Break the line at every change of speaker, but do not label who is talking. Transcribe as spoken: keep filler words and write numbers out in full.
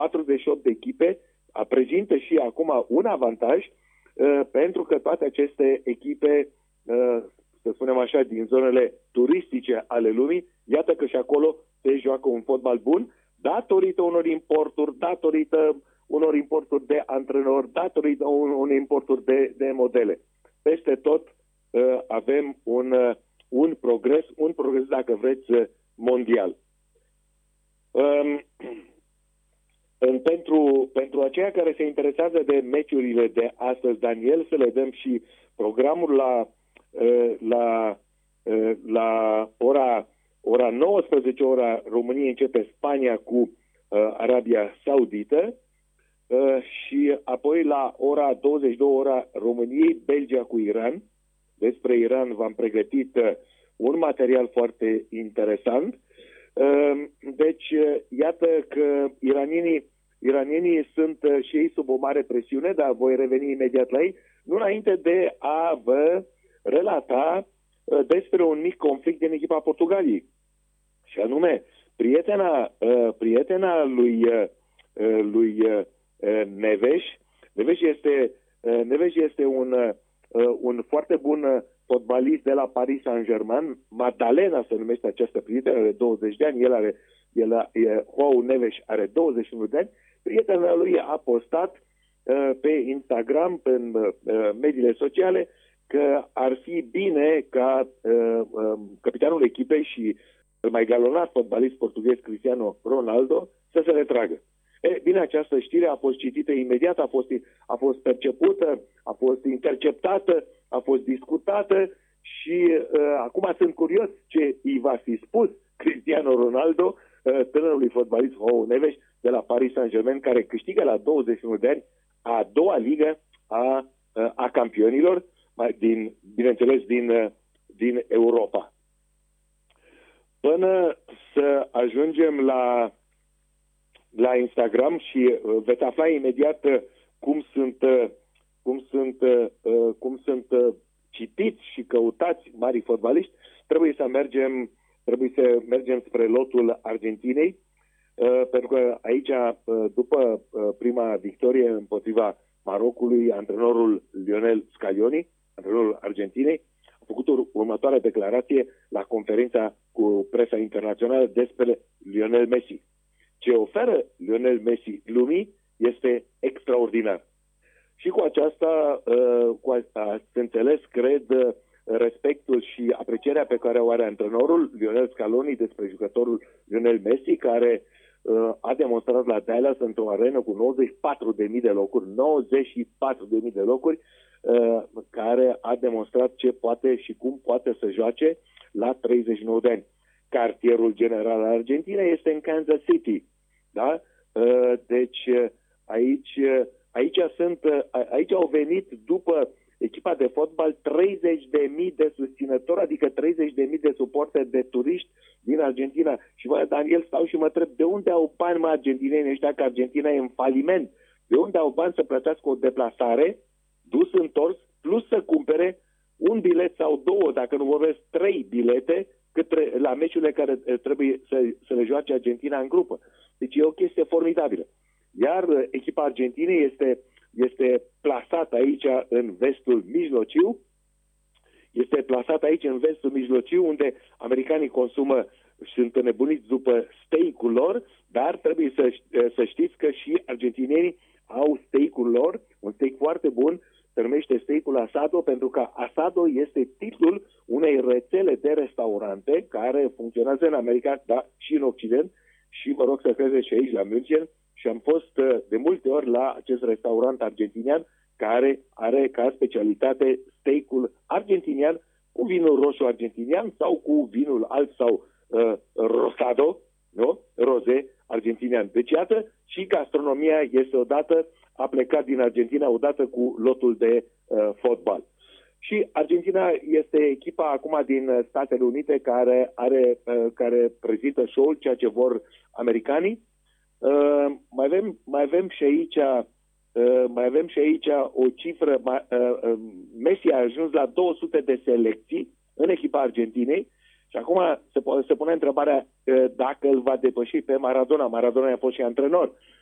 patruzeci și opt de echipe, prezintă și acum un avantaj, pentru că toate aceste echipe, să spunem așa, din zonele turistice ale lumii, iată că și acolo se joacă un fotbal bun, datorită unor importuri, datorită unor importuri de antrenori, datorită unor importuri de, de modele. Peste tot uh, avem un, uh, un progres, un progres, dacă vreți, uh, mondial. Um, pentru, pentru aceia care se interesează de meciurile de astăzi, Daniel, să le dăm și programul la, uh, la, uh, la ora, ora nouăsprezece, ora României începe Spania cu uh, Arabia Saudită. Uh, și apoi la ora douăzeci și două, ora României, Belgia cu Iran. Despre Iran v-am pregătit uh, un material foarte interesant. Uh, deci, uh, iată că iranienii, iranienii sunt uh, și ei sub o mare presiune, dar voi reveni imediat la ei, nu înainte de a vă relata uh, despre un mic conflict din echipa Portugaliei. Și anume, prietena, uh, prietena lui, uh, lui uh, Neves. Neves este, Neves este un, un foarte bun fotbalist de la Paris Saint-Germain. Madalena se numește această prietenă, are douăzeci de ani, el are, el, João Neves are douăzeci și unu de ani. Prietena lui a postat pe Instagram, pe mediile sociale, că ar fi bine ca capitanul echipei și mai galonat fotbalist portughez Cristiano Ronaldo să se retragă. E, bine, această știre a fost citită imediat, a fost, a fost percepută, a fost interceptată, a fost discutată și uh, acum sunt curios ce îi va fi spus Cristiano Ronaldo, uh, tânărului fotbalist João Neves de la Paris Saint-Germain, care câștigă la douăzeci și unu de ani a doua ligă a, a campionilor, din, bineînțeles din, din Europa. Până să ajungem la la Instagram și uh, veți afla imediat uh, cum sunt, uh, cum sunt, uh, cum sunt uh, citiți și căutați mari fotbaliști, trebuie să mergem, trebuie să mergem spre lotul Argentinei, uh, pentru că aici, uh, după uh, prima victorie împotriva Marocului, antrenorul Lionel Scaloni, antrenorul Argentinei, a făcut următoarea declarație la conferința cu presa internațională despre Lionel Messi. Ce oferă Lionel Messi lumii este extraordinar. Și cu aceasta, cu ați înțeles, cred, respectul și aprecierea pe care o are antrenorul Lionel Scaloni despre jucătorul Lionel Messi, care a demonstrat la Dallas într-o arenă cu nouăzeci și patru de mii de locuri, nouăzeci și patru de mii de locuri, care a demonstrat ce poate și cum poate să joace la treizeci și nouă de ani. Cartierul general al Argentinei este în Kansas City. Da? Deci aici, aici, sunt, aici au venit după echipa de fotbal treizeci de mii de susținători, adică treizeci de mii de suporteri de turiști din Argentina. Și mă, Daniel, stau și mă întreb de unde au bani, mă, argentinenii ăștia, că Argentina e în faliment. De unde au bani să plătească o deplasare, dus întors, plus să cumpere un bilet sau două, dacă nu vorbesc trei bilete, către, la meciurile care trebuie să, să le joace Argentina în grupă. Deci e o chestie formidabilă. Iar echipa Argentinei este, este plasată aici în vestul mijlociu, este plasată aici în vestul mijlociu, unde americanii consumă și sunt înnebuniți după steak-ul lor, dar trebuie să, să știți că și argentinienii au steak-ul lor, un steak foarte bun, se numește steak-ul Asado, pentru că Asado este titlul unei rețele de restaurante care funcționează în America, dar și în Occident, și mă rog să credeți și aici la München, și am fost de multe ori la acest restaurant argentinian care are ca specialitate steak-ul argentinian cu vinul roșu argentinian sau cu vinul alb sau uh, rosado, nu? Roze argentinian. Deci iată, și gastronomia este odată, a plecat din Argentina odată cu lotul de uh, fotbal. Și Argentina este echipa acum din Statele Unite care are, uh, care prezintă show-ul, ceea ce vor americanii. Uh, mai avem, mai avem și aici uh, mai avem și aici o cifră. Uh, uh, Messi a ajuns la două sute de selecții în echipa Argentinei și acum se, se pune întrebarea uh, dacă îl va depăși pe Maradona. Maradona a fost și antrenor